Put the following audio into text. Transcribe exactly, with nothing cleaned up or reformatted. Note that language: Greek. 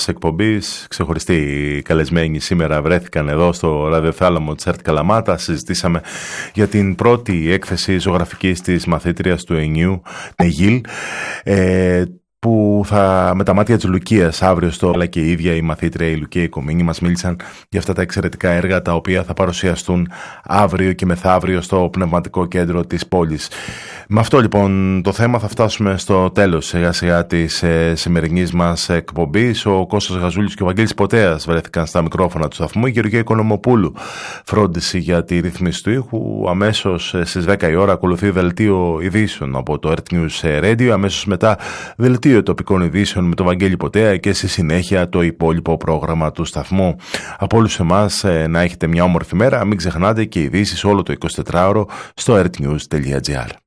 της εκπομπής. Ξεχωριστοί καλεσμένοι σήμερα βρέθηκαν εδώ στο ραδιοθάλαμο της ΕΡΤ Καλαμάτα. Συζητήσαμε για την πρώτη έκθεση ζωγραφικής της μαθήτριας του ΕΝΙΟΥ, Νεγίλ, ε, που θα με τα μάτια της Λουκίας αύριο στο, αλλά και η ίδια η μαθήτρια, η Λουκία Οικομήνη, μας μίλησαν για αυτά τα εξαιρετικά έργα τα οποία θα παρουσιαστούν αύριο και μεθαύριο στο Πνευματικό Κέντρο της πόλης. Με αυτό λοιπόν το θέμα θα φτάσουμε στο τέλος σιγά σιγά της ε, σημερινής μας εκπομπής. Ο Κώστας Γαζούλης και ο Βαγγέλης Ποτέας βρέθηκαν στα μικρόφωνα του σταθμού. Η Γεωργία Οικονομοπούλου φρόντισε για τη ρύθμιση του ήχου. Αμέσως ε, στις δέκα η ώρα ακολουθεί δελτίο ειδήσεων από το ERT News Radio. Αμέσως μετά δελτίο τοπικών ειδήσεων με τον Βαγγέλη Ποτέα και στη συνέχεια το υπόλοιπο πρόγραμμα του σταθμού. Από όλους εμάς ε, να έχετε μια όμορφη μέρα. Μην ξεχνάτε και ειδήσεις όλο το εικοσιτετράωρο στο ερτnews τελεία τζι άρ.